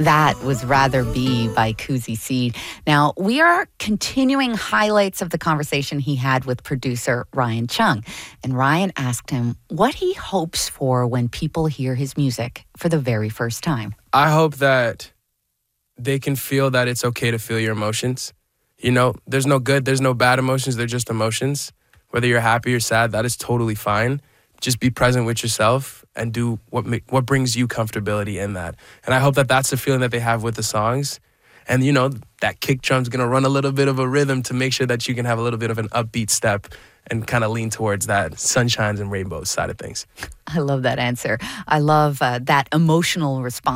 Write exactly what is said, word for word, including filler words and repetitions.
That was Rather Be by Koozie Seed. Now, we are continuing highlights of the conversation he had with producer Ryan Chung. And Ryan asked him what he hopes for when people hear his music for the very first time. I hope that they can feel that it's okay to feel your emotions. You know, there's no good, there's no bad emotions, they're just emotions. Whether you're happy or sad, that is totally fine. Just be present with yourself and do what ma- what brings you comfortability in that. And I hope that that's the feeling that they have with the songs. And, you know, that kick drum's going to run a little bit of a rhythm to make sure that you can have a little bit of an upbeat step and kind of lean towards that sunshines and rainbows side of things. I love that answer. I love uh, that emotional response.